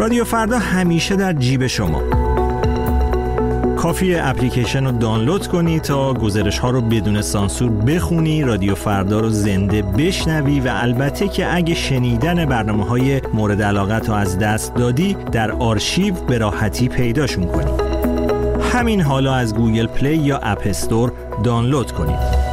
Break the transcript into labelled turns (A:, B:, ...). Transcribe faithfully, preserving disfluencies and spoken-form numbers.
A: رادیو فردا همیشه در جیب شما. کافیه اپلیکیشن رو دانلود کنی تا گزارش ها رو بدون سانسور بخونی، رادیو فردا رو زنده بشنوی و البته که اگه شنیدن برنامه های مورد علاقت رو از دست دادی در آرشیو به راحتی پیداشون کنی. همین حالا از گوگل پلی یا اپ استور دانلود کنید.